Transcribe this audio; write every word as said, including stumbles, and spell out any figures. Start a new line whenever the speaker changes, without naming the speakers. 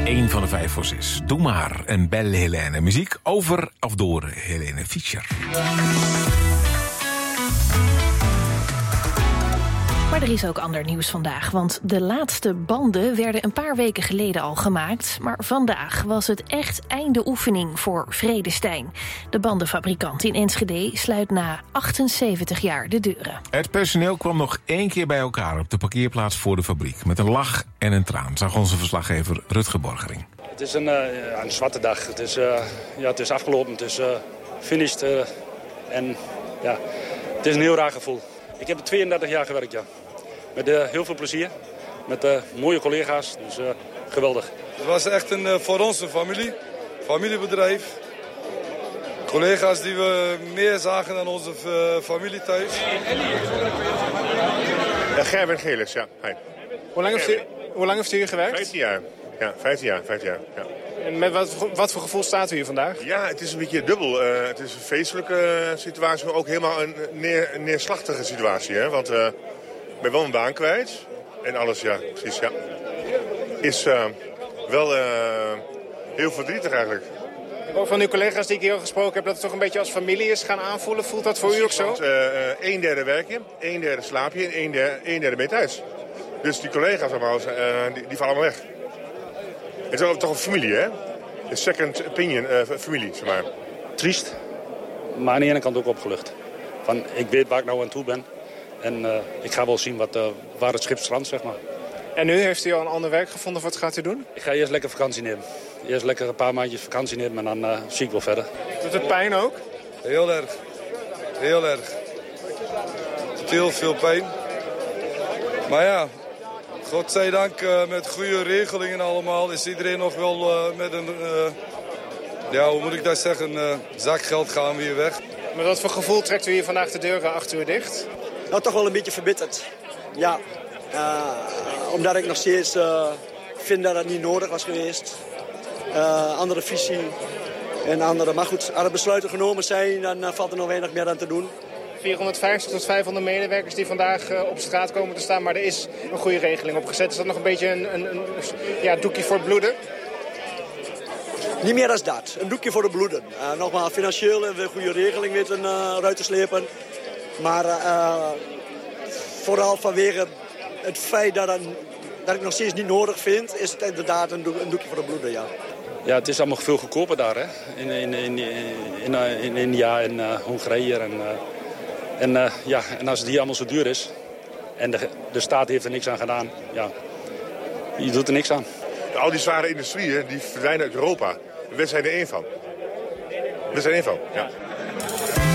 één van de vijf voor zes. Doe maar een belle Helene. Muziek over of door Helene Fischer.
Maar er is ook ander nieuws vandaag, want de laatste banden werden een paar weken geleden al gemaakt. Maar vandaag was het echt einde oefening voor Vredestein. De bandenfabrikant in Enschede sluit na achtenzeventig jaar de deuren.
Het personeel kwam nog één keer bij elkaar op de parkeerplaats voor de fabriek. Met een lach en een traan, zag onze verslaggever Rutger Borgering.
Het is een, uh, een zwarte dag. Het is, uh, ja, het is afgelopen, het is uh, finished. Uh, en ja, het is een heel raar gevoel. Ik heb er tweeëndertig jaar gewerkt, ja. Met uh, heel veel plezier. Met uh, mooie collega's. Dus uh, geweldig.
Het was echt een, uh, voor ons een familie. Familiebedrijf. Collega's die we meer zagen dan onze uh, familie thuis.
Uh, Gerben Gelis, ja. Hi.
Hoe lang heeft u, hoe lang heeft u hier gewerkt?
vijftien jaar. Ja, vijftien jaar. vijftien jaar ja.
En met wat, wat voor gevoel staat u hier vandaag?
Ja, het is een beetje dubbel. Uh, het is een feestelijke situatie, maar ook helemaal een neer, neerslachtige situatie. Hè? Want uh, ik ben wel een baan kwijt. En alles, ja, precies, ja. Is uh, wel uh, heel verdrietig eigenlijk.
Van uw collega's die ik hier al gesproken heb, dat het toch een beetje als familie is gaan aanvoelen. Voelt dat voor
precies,
u ook zo?
Want, uh, een derde werk je, een derde slaap je en een derde, een derde ben je thuis. Dus die collega's allemaal, uh, die, die vallen allemaal weg. Het is toch een familie, hè? Een second opinion, uh, familie, zeg maar.
Triest, maar aan de ene kant ook opgelucht. Van, ik weet waar ik nou aan toe ben. En uh, ik ga wel zien wat, uh, waar het schip strandt, zeg maar.
En nu heeft u al een ander werk gevonden? Wat gaat u doen?
Ik ga eerst lekker vakantie nemen. Eerst lekker een paar maandjes vakantie nemen en dan uh, zie ik wel verder.
Doet het pijn ook?
Heel erg. Heel erg. Veel, veel pijn. Maar ja, godzijdank uh, met goede regelingen allemaal is iedereen nog wel uh, met een, uh, ja, hoe moet ik dat zeggen, uh, zakgeld gaan weer weg.
Met wat voor gevoel trekt u hier vandaag de deuren achter u dicht?
Nou, toch wel een beetje verbitterd. Ja, uh, omdat ik nog steeds uh, vind dat het niet nodig was geweest. Uh, andere visie en andere. Maar goed, als er besluiten genomen zijn, dan uh, valt er nog weinig meer aan te doen.
vierhonderdvijftig tot vijfhonderd medewerkers die vandaag uh, op straat komen te staan. Maar er is een goede regeling opgezet. Is dat nog een beetje een, een, een ja, doekje voor het bloeden?
Niet meer dan dat. Een doekje voor de bloeden. Uh, nogmaals, financieel hebben we een goede regeling weten uh, uit te slepen. Maar uh, vooral vanwege het feit dat, het, dat ik nog steeds niet nodig vind, is het inderdaad een, doek, een doekje voor de bloeden, ja.
Ja, het is allemaal veel goedkoper daar, hè? In, in, in, in, in India en uh, Hongarije. En, uh, en, uh, ja, en als het hier allemaal zo duur is en de, de staat heeft er niks aan gedaan, ja, je doet er niks aan.
Al die zware industrieën die verdwijnen uit Europa. We zijn er één van. We zijn er één van, ja.